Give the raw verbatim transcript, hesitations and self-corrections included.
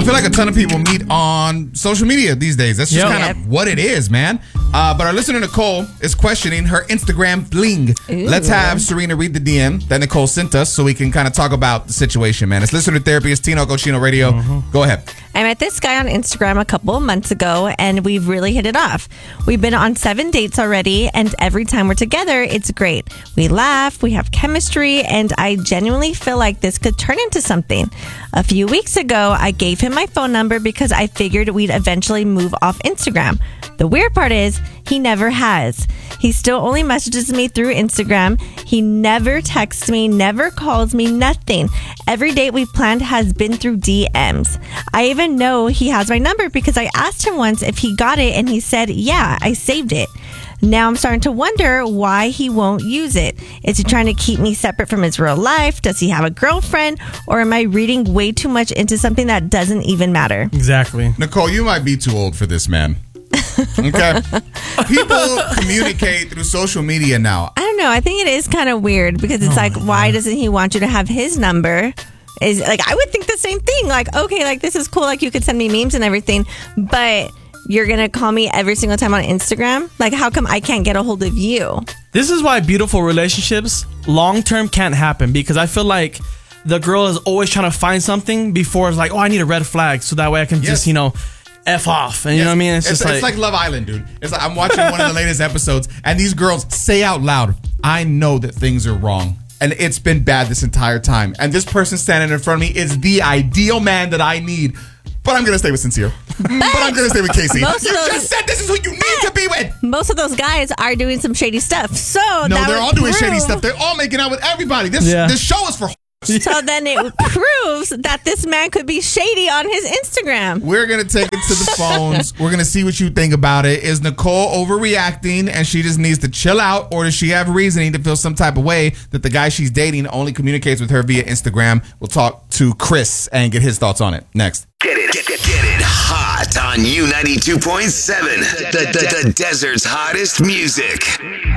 feel like a ton of people meet on social media these days. That's just Yep. kind of what it is, man. Uh, but our listener Nicole is questioning her Instagram bling. Ooh. Let's have Serena read the D M that Nicole sent us so we can kind of talk about the situation, man. It's Listener Therapy. It's Tino Cochino Radio. Mm-hmm. Go ahead. I met this guy on Instagram a couple of months ago, and we've really hit it off. We've been on seven dates already, and every time we're together, it's great. We laugh, we have chemistry, and I genuinely feel like this could turn into something. A few weeks ago, I gave him my phone number because I figured we'd eventually move off Instagram. The weird part is, he never has. He still only messages me through Instagram. He never texts me, never calls me, nothing. Every date we've planned has been through D Ms. I even know he has my number because I asked him once if he got it and he said, yeah, I saved it. Now I'm starting to wonder why he won't use it. Is he trying to keep me separate from his real life? Does he have a girlfriend? Or am I reading way too much into something that doesn't even matter? Exactly. Nicole, you might be too old for this, man. Okay. People communicate through social media now. I don't know. I think it is kind of weird because it's Oh like, why doesn't he want you to have his number? Is like, I would think the same thing. Like, okay, like this is cool. Like you could send me memes and everything, but you're going to call me every single time on Instagram? Like, how come I can't get a hold of you? This is why beautiful relationships long term can't happen, because I feel like the girl is always trying to find something before it's like, oh, I need a red flag so that way I can Yes. just, you know, F off. And you know what I mean? It's, It's, just it's like, like Love Island, dude. It's like I'm watching one of the latest episodes, and these girls say out loud, I know that things are wrong. And it's been bad this entire time. And this person standing in front of me is the ideal man that I need. But I'm going to stay with Sincere. But I'm going to stay with Casey. Most of You those- just said this is who you need to be with. Most of those guys are doing some shady stuff. So No, that they're would all doing shady prove- stuff. They're all making out with everybody. This Yeah. this show is for So then it proves that this man could be shady on his Instagram. We're going to take it to the phones. We're going to see what you think about it. Is Nicole overreacting and she just needs to chill out? Or does she have reasoning to feel some type of way that the guy she's dating only communicates with her via Instagram? We'll talk to Chris and get his thoughts on it next. Get it, get, get, get it hot on U ninety-two point seven, the, the, the desert's hottest music.